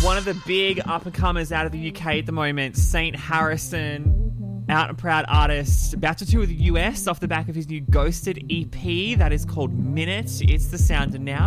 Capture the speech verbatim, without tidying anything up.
One of the big up-and-comers out of the U K at the moment, Saint Harrison, out and proud artist, about to tour with the U S off the back of his new Ghosted E P that is called Minute. It's the sound of now.